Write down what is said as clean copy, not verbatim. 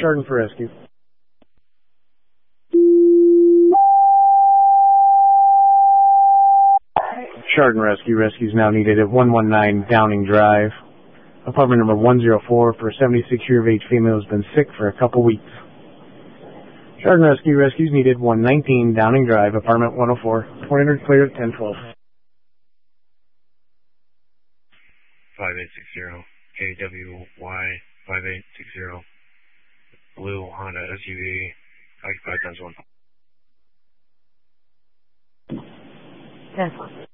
Chardon for rescue. Chardon rescue. Rescue is now needed at 119 Downing Drive. Apartment number 104 for a 76-year-of-age female who's been sick for a couple weeks. Chardon rescue. Rescue is needed 119 Downing Drive, apartment 104. 100 clear at 1012. 5860 KWY 5860 blue Honda SUV occupied times 1. 10.